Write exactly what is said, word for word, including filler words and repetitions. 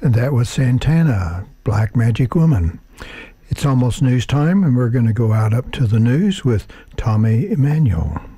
And that was Santana, Black Magic Woman. It's almost news time, and we're going to go out up to the news with Tommy Emmanuel.